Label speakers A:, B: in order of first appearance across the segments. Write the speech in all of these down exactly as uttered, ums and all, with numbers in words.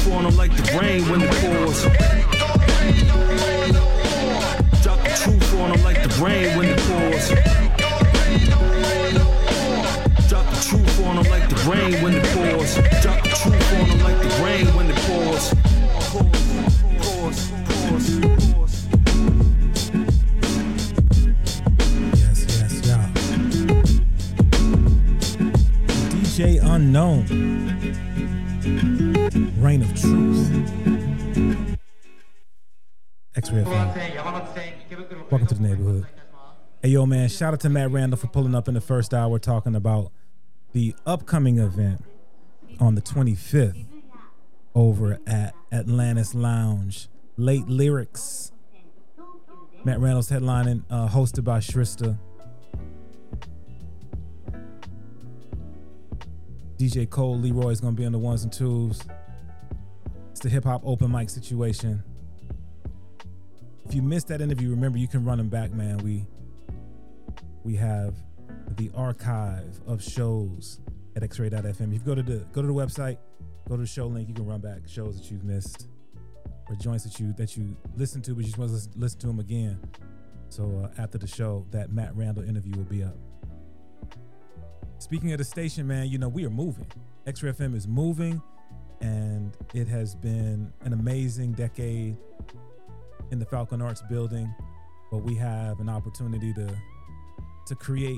A: On them like the rain when it pours. Drop the truth on them like the rain when it pours. Drop the truth on them like the rain when it pours. Drop the truth on them like the rain when it pours. Pause, pause, pause.
B: Yes, yes, yeah. D J Unknown. Reign of Truth. X-Ray F M. Welcome to the neighborhood. Hey, yo, man, shout out to Matt Randall for pulling up in the first hour talking about the upcoming event on the twenty-fifth over at Atlantis Lounge. Late Lyrics. Matt Randall's headlining, uh, hosted by Shrista. D J Cole Leroy is going to be on the ones and twos. It's the hip-hop open mic situation. If you missed that interview, remember you can run them back, man. We we have the archive of shows at x ray dot f m. If you go to the go to the website, go to the show link, you can run back shows that you've missed or joints that you that you listened to, but you just want to listen to them again. So uh, after the show, that Matt Randall interview will be up. Speaking of the station, man, you know, we are moving. X-Ray F M is moving, and it has been an amazing decade in the Falcon Arts building, but we have an opportunity to to create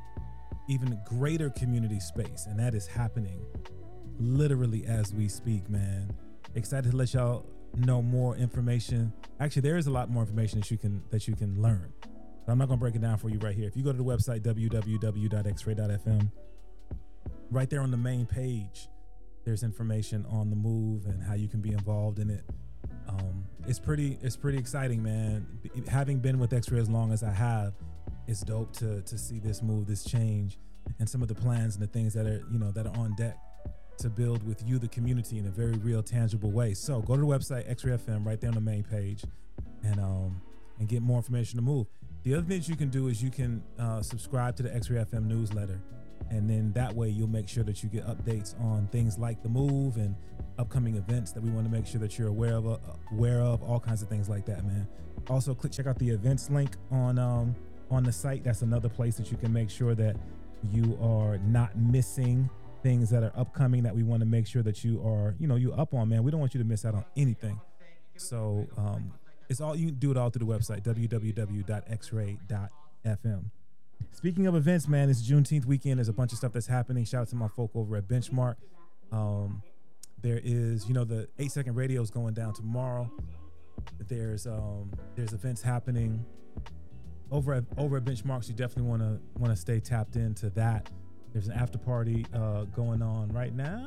B: even greater community space, and that is happening literally as we speak, man. Excited to let y'all know more information. Actually, there is a lot more information that you can that you can learn. But I'm not gonna break it down for you right here. If you go to the website w w w dot x ray dot f m, right there on the main page, there's information on the move and how you can be involved in it. Um, it's pretty it's pretty exciting, man. B- having been with X-Ray as long as I have, it's dope to to see this move, this change, and some of the plans and the things that are, you know, that are on deck to build with you, the community, in a very real, tangible way. So go to the website, X Ray F M, right there on the main page, and um and get more information to move. The other thing that you can do is you can uh, subscribe to the X-Ray F M newsletter, and then that way you'll make sure that you get updates on things like the move and upcoming events that we want to make sure that you're aware of, uh, aware of all kinds of things like that, man. Also, click check out the events link on um, on the site. That's another place that you can make sure that you are not missing things that are upcoming that we want to make sure that you are, you know, you up on, man. We don't want you to miss out on anything. So um, it's all, you can do it all through the website, w w w dot x ray dot f m. Speaking of events, man, it's Juneteenth weekend. There's a bunch of stuff that's happening. Shout out to my folk over at Benchmark. Um, there is, you know, the eight second radio is going down tomorrow. There's um, there's events happening over at over at Benchmarks. You definitely want to want to stay tapped into that. There's an after party uh, going on right now.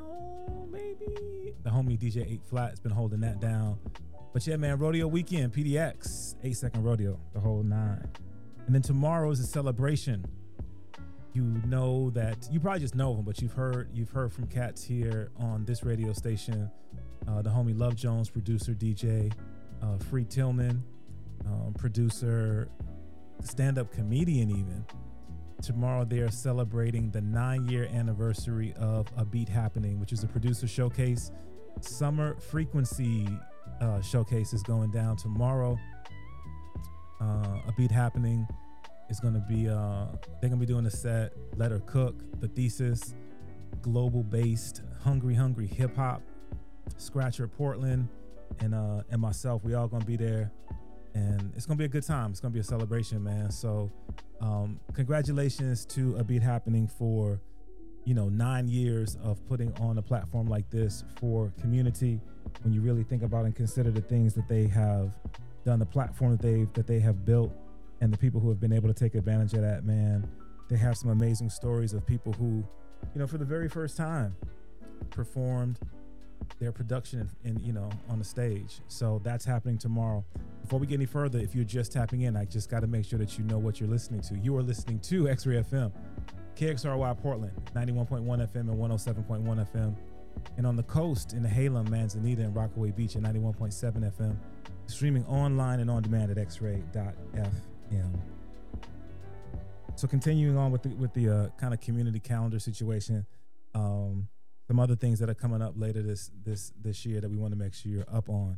B: Maybe the homie D J eight Flat has been holding that down. But yeah, man, rodeo weekend, P D X, eight second rodeo, the whole nine. And then tomorrow is a celebration. You know that, you probably just know them, but you've heard you've heard from cats here on this radio station. Uh, the homie Love Jones, producer, D J, uh, Free Tillman, um, producer, stand-up comedian even. Tomorrow they are celebrating the nine-year anniversary of A Beat Happening, which is a producer showcase. Summer Frequency uh, showcase is going down tomorrow. Uh, A Beat Happening is going to be, uh, they're going to be doing a set, Let Her Cook, The Thesis, global-based, hungry, hungry hip-hop, Scratcher Portland, and uh, and myself. We all going to be there, and it's going to be a good time. It's going to be a celebration, man. So um, congratulations to A Beat Happening for, you know, nine years of putting on a platform like this for community. When you really think about and consider the things that they have done, the platform that they that they have built, and the people who have been able to take advantage of that, man. They have some amazing stories of people who, you know, for the very first time performed their production in, in you know, on the stage. So that's happening tomorrow. Before we get any further, if you're just tapping in, I just got to make sure that you know what you're listening to. You are listening to X-Ray F M, K X R Y Portland, ninety-one point one F M and one oh seven point one F M. And on the coast in the Halem, Manzanita, and Rockaway Beach at ninety-one point seven F M. Streaming online and on demand at x ray dot f m. So continuing on with the with the uh, kind of community calendar situation, um, some other things that are coming up later this this this year that we want to make sure you're up on.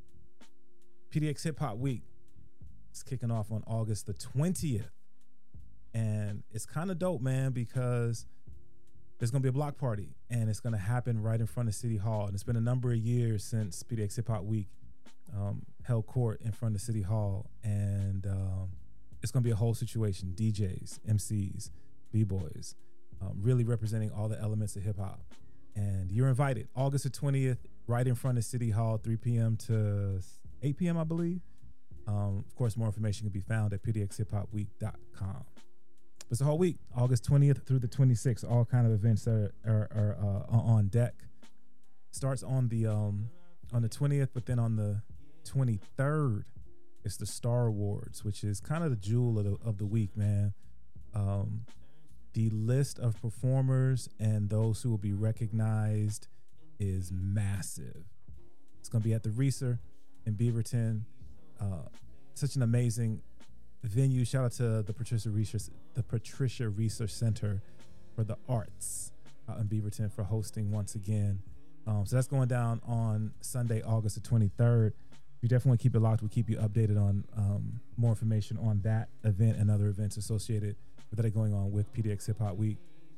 B: P D X Hip Hop Week is kicking off on August the twentieth. And it's kind of dope, man, because there's going to be a block party and it's going to happen right in front of City Hall. And it's been a number of years since P D X Hip Hop Week um, held court in front of City Hall. And um, it's going to be a whole situation. D Js, M Cs, B-boys, um, really representing all the elements of hip hop. And you're invited August the twentieth, right in front of City Hall, three p.m. to eight p.m., I believe. Um, of course, more information can be found at p d x hip hop week dot com. It's a whole week, August twentieth through the twenty-sixth. All kind of events that are, are, are uh, on deck. Starts on the um, on the twentieth, but then on the twenty-third, it's the Star Awards, which is kind of the jewel of the, of the week, man. Um, the list of performers and those who will be recognized is massive. It's going to be at the Reeser in Beaverton. Uh, such an amazing venue. Shout out to the Patricia Research, the Patricia Research Center for the Arts out in Beaverton for hosting once again. Um, so that's going down on Sunday, August the twenty-third. You definitely keep it locked. We'll keep you updated on um, more information on that event and other events associated with that are going on with P D X Hip Hop Week.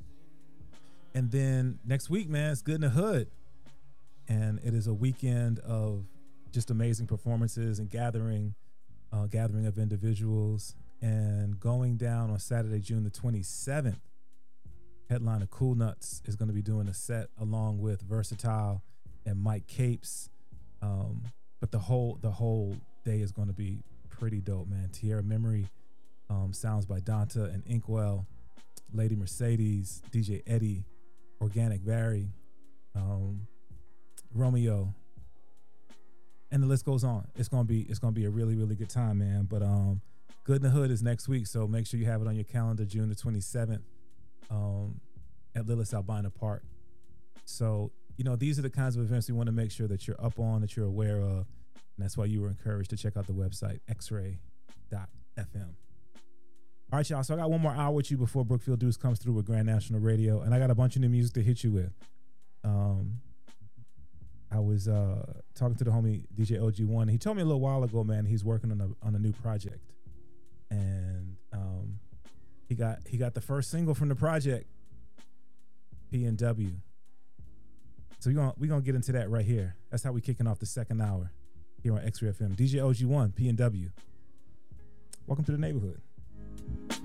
B: And then next week, man, it's Good in the Hood. And it is a weekend of just amazing performances and gathering Uh, gathering of individuals. And going down on Saturday, June the twenty-seventh, headliner Cool Nuts is going to be doing a set along with Versatile and Mike Capes. Um, but the whole the whole day is going to be pretty dope, man. Tierra Memory, um, sounds by Donta and Inkwell, Lady Mercedes, D J Eddie, Organic Barry, um, Romeo. And the list goes on. It's gonna be it's gonna be a really really good time, man. But um, Good in the Hood is next week, so make sure you have it on your calendar, June the twenty-seventh, um, at Lillis Albina Park. So you know these are the kinds of events we want to make sure that you're up on, that you're aware of, and that's why you were encouraged to check out the website x ray dot f m. All right, y'all. So I got one more hour with you before Brookfield Deuce comes through with Grand National Radio, and I got a bunch of new music to hit you with. Um. I was uh, talking to the homie D J O G one. He told me a little while ago, man, he's working on a on a new project, and um, he got he got the first single from the project, P N W. So we gonna we gonna get into that right here. That's how we kicking off the second hour here on X-Ray F M. D J O G one, P N W. Welcome to the neighborhood.